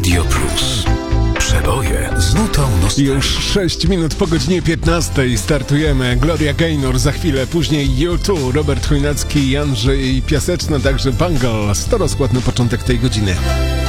Radio Plus. Przeboje z nutą nostalgii. Już 6 minut po godzinie 15 startujemy. Gloria Gaynor, za chwilę później U2, Robert Chojnacki, Andrzej Piaseczna, także Bungle. To rozkład na początek tej godziny.